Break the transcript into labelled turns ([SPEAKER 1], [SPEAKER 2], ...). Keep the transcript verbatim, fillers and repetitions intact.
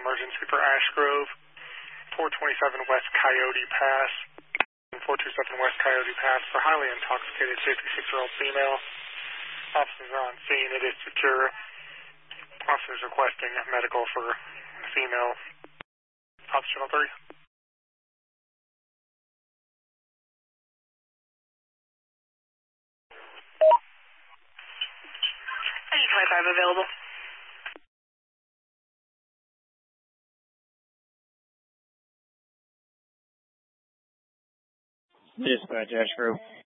[SPEAKER 1] emergency for Ash Grove, four twenty-seven West Coyote Pass, and four two seven West Coyote Pass for highly intoxicated fifty-six-year-old female. Officers are on scene. It is secure. Officers requesting medical for female. Officer Channel three.
[SPEAKER 2] eight twenty-five available.
[SPEAKER 3] Dispatch, Ash Grove.